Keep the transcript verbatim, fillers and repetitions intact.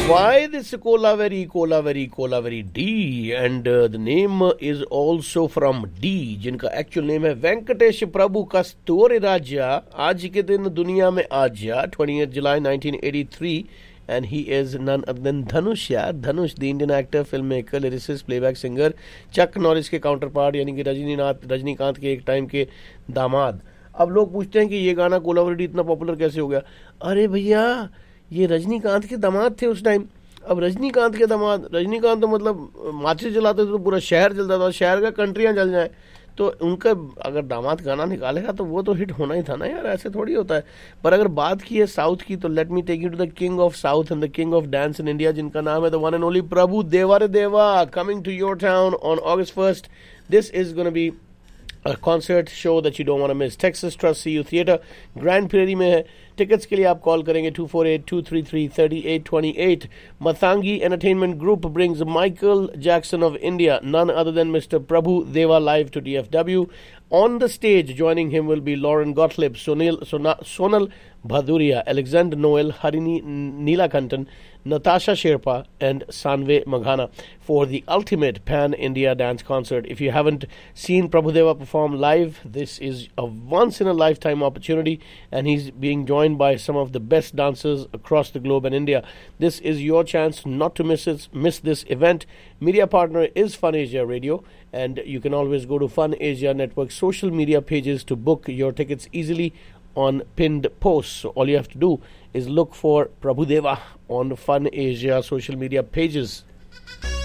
Why this Kolaveri, Kolaveri, Kolaveri D? And uh, the name is also from D, जिनका actual name है वेंकटेश प्रभु कस्तूरी राजा. आज के दिन दुनिया में आजा, twentieth July nineteen eighty-three, and he is none other than Dhanush. यार Dhanush, the Indian actor, filmmaker, lyricist, playback singer, Chak Norris के काउंटरपार्ट यानी कि रजनीनाथ रजनीकांत के एक टाइम के दामाद. अब लोग पूछते हैं कि ये गाना कोलावरी डी इतना पॉपुलर कैसे हो गया. अरे भैया, ये रजनीकांत के दामाद थे उस टाइम. अब रजनीकांत के दामाद, रजनीकांत तो मतलब माचिस जलाते थे तो पूरा शहर जलता था, शहर का कंट्रियां जल जाए. तो उनका अगर दामाद गाना निकालेगा तो वो तो हिट होना ही था ना यार, ऐसे थोड़ी होता है. पर अगर बात की है साउथ की, तो let me take you to the king of south and the king of dance in India, जिनका नाम है द वन एंड ओनली प्रभु देवा रे देवा. Coming to your town on August first. This is going to be a concert show that you don't want to miss. Texas Trust C U Theatre, Grand Prairie में है. Tickets के लिए आप call करेंगे two four eight, two three three, three eight two eight. Mathangi Entertainment Group brings Michael Jackson of India, none other than Mister Prabhu Deva, live to D F W. On the stage, joining him will be Lauren Gottlieb, Sonal, Sona, Sonal Bhaduria, Alexander Noel, Harini Neelakantan, Natasha Sherpa, and Sanve Maghana for the ultimate pan-India dance concert. If you haven't seen Prabhudeva perform live, this is a once-in-a-lifetime opportunity, and he's being joined by some of the best dancers across the globe and India. This is your chance not to miss it, miss this event. Media partner is Fun Asia Radio, and you can always go to Fun Asia Network's social media pages to book your tickets easily on pinned posts. So all you have to do is look for Prabhudeva on Fun Asia social media pages.